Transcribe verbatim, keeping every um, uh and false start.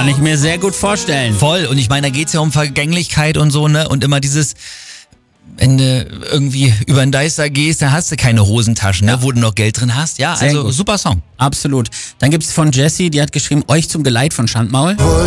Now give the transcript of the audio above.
Kann ich mir sehr gut vorstellen. Voll. Und ich meine, da geht's ja um Vergänglichkeit und so, ne? Und immer dieses, wenn du irgendwie über den Deister gehst, da hast du keine Hosentaschen, ne? Ja. Wo du noch Geld drin hast. Ja, Sehr also gut. super Song. Absolut. Dann gibt's von Jessie, die hat geschrieben, euch zum Geleit von Schandmaul.